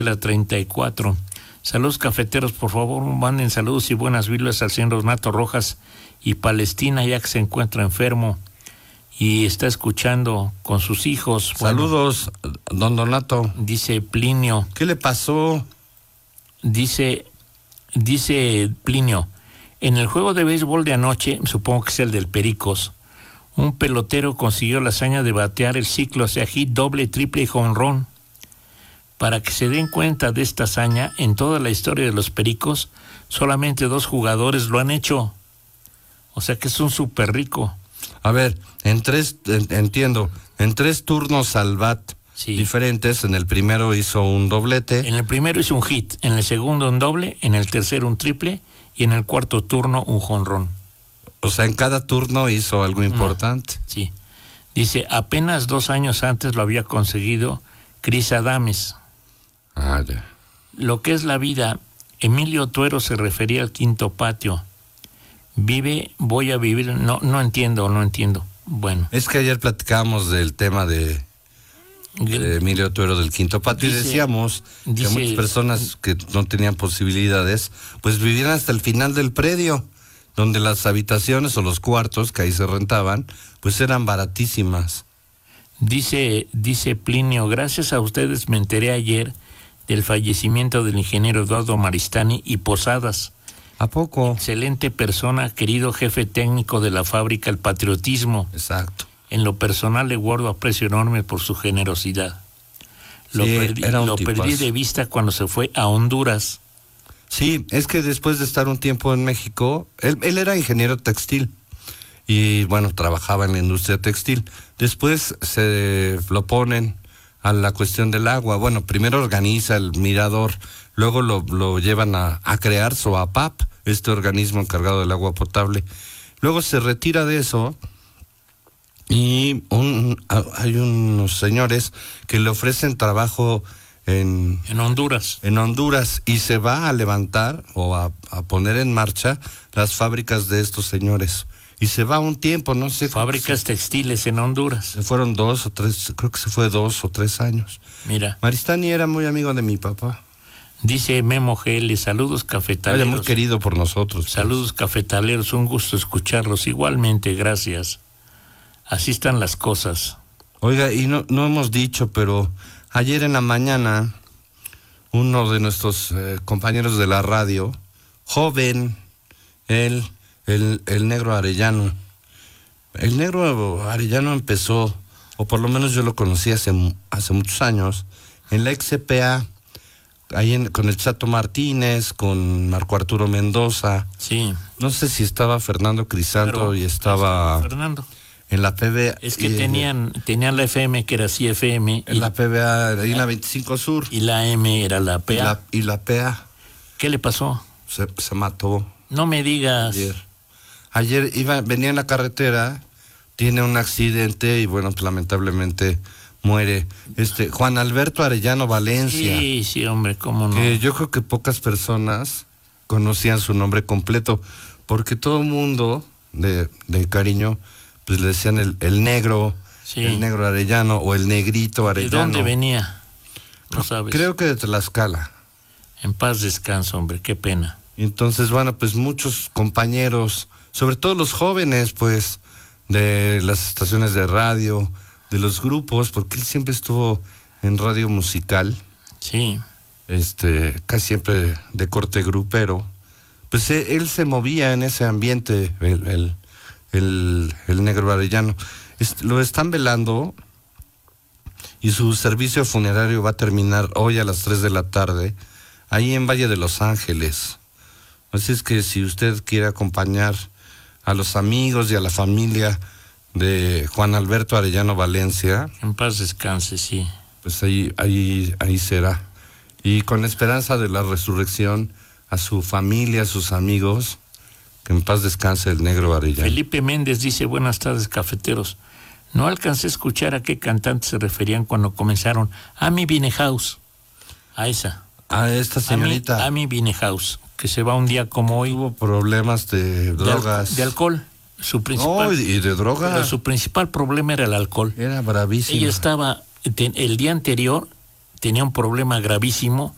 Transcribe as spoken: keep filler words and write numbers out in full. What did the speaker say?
la treinta y cuatro. Saludos cafeteros, por favor, manden saludos y buenas vibras al señor Donato Rojas y Palestina, ya que se encuentra enfermo y está escuchando con sus hijos. Saludos, bueno, don Donato. Dice Plinio. ¿Qué le pasó? Dice, dice Plinio, en el juego de béisbol de anoche, supongo que es el del Pericos, un pelotero consiguió la hazaña de batear el ciclo, o sea, hit, doble, triple y home run. Para que se den cuenta de esta hazaña, en toda la historia de los Pericos, solamente dos jugadores lo han hecho. O sea que es un súper rico. A ver, en tres, en, entiendo, en tres turnos al bat sí. diferentes, en el primero hizo un doblete. En el primero hizo un hit, en el segundo un doble, en el tercero un triple y en el cuarto turno un jonrón. O sea, en cada turno hizo algo importante. No, sí. Dice, apenas dos años antes lo había conseguido Chris Adames. Ah, ya. Lo que es la vida, Emilio Tuero se refería al quinto patio. Vive, voy a vivir, no, no entiendo, no entiendo. Bueno. Es que ayer platicábamos del tema de, de Emilio Tuero del quinto patio dice, y decíamos dice, que muchas personas que no tenían posibilidades, pues vivían hasta el final del predio, donde las habitaciones o los cuartos que ahí se rentaban, pues eran baratísimas. Dice, dice Plinio, gracias a ustedes me enteré ayer del fallecimiento del ingeniero Eduardo Maristani y Posadas. ¿A poco? Excelente persona, querido jefe técnico de la fábrica El Patriotismo. Exacto. En lo personal le guardo aprecio enorme por su generosidad. Lo, sí, perdí, era un lo perdí de vista cuando se fue a Honduras. Sí, es que después de estar un tiempo en México, él, él era ingeniero textil y bueno, trabajaba en la industria textil. Después se lo ponen a la cuestión del agua. Bueno, primero organiza el mirador, luego lo, lo llevan a, a crear SOAPAP, este organismo encargado del agua potable. Luego se retira de eso y un, hay unos señores que le ofrecen trabajo en, en Honduras. En Honduras y se va a levantar o a, a poner en marcha las fábricas de estos señores. Y se va un tiempo, no sé. Fábricas textiles en Honduras. Se fueron dos o tres, creo que se fue dos o tres años. Mira. Maristani era muy amigo de mi papá. Dice Memo G L, saludos cafetaleros. Era muy querido por nosotros. Saludos pues. Cafetaleros, un gusto escucharlos. Igualmente, gracias. Así están las cosas. Oiga, y no, no hemos dicho, pero ayer en la mañana, uno de nuestros eh, compañeros de la radio, joven, él... El, el negro Arellano. El negro Arellano empezó, o por lo menos yo lo conocí hace, hace muchos años, en la X C P A, ahí en, con el Chato Martínez, con Marco Arturo Mendoza. Sí. No sé si estaba Fernando Crisanto Pero, y estaba Fernando. En la P B A. Es que y, tenían, tenían la F M, que era C F M. En y, la P B A, ahí en la veinticinco Sur. Y la M era la P A. Y la, y la P A. ¿Qué le pasó? Se, se mató. No me digas. Ayer. Ayer iba, venía en la carretera, tiene un accidente y bueno, pues lamentablemente muere. Este, Juan Alberto Arellano Valencia. Sí, sí, hombre, cómo no. Que yo creo que pocas personas conocían su nombre completo, porque todo el mundo de, de cariño, pues le decían el, el negro, sí. el negro Arellano o el negrito Arellano. ¿De dónde venía? No sabes. Creo que de Tlaxcala. En paz descanso, hombre, qué pena. Entonces, bueno, pues muchos compañeros, sobre todo los jóvenes, pues, de las estaciones de radio, de los grupos, porque él siempre estuvo en radio musical. Sí. Este, casi siempre de corte grupero. Pues él, él se movía en ese ambiente, el, el, el, el negro Arellano. Es, lo están velando y su servicio funerario va a terminar hoy a las tres de la tarde, ahí en Valle de Los Ángeles. Así es que si usted quiere acompañar a los amigos y a la familia de Juan Alberto Arellano Valencia, en paz descanse, sí. Pues ahí, ahí, ahí será. Y con la esperanza de la resurrección, a su familia, a sus amigos, que en paz descanse el negro Arellano. Felipe Méndez dice, buenas tardes, cafeteros. No alcancé a escuchar a qué cantantes se referían cuando comenzaron. Amy Winehouse. A esa. A esta señorita. Amy Winehouse, que se va un día como hoy. Tuvo problemas de drogas. De, de alcohol. Su principal, no, y de droga. Pero su principal problema era el alcohol. Era bravísimo. Ella estaba, te, el día anterior, tenía un problema gravísimo